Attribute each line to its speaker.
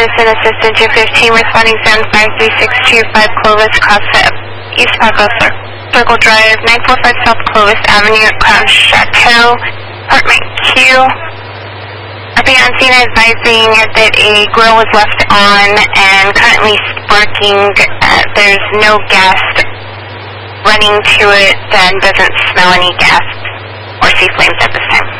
Speaker 1: Citizen Assistant 215 responding 753-625 Clovis CrossFit East Paco Circle Drive, 945 South Clovis Avenue at Crown Chateau, Apartment Q. Upping on scene advising that a grill was left on and currently sparking. There's no gas running to it and doesn't smell any gas or see flames at this time.